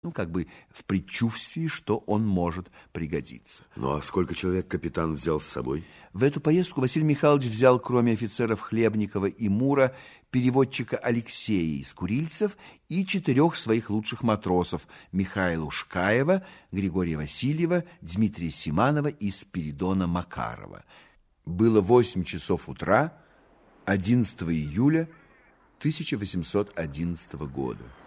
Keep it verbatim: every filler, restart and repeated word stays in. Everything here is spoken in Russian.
ну, как бы в предчувствии, что он может пригодиться. Ну, а сколько человек капитан взял с собой? В эту поездку Василий Михайлович взял, кроме офицеров Хлебникова и Мура, переводчика Алексея из Курильцев и четырех своих лучших матросов Михаила Ушкаева, Григория Васильева, Дмитрия Симанова и Спиридона Макарова. Было восемь часов утра одиннадцатого июля тысяча восемьсот одиннадцатого года.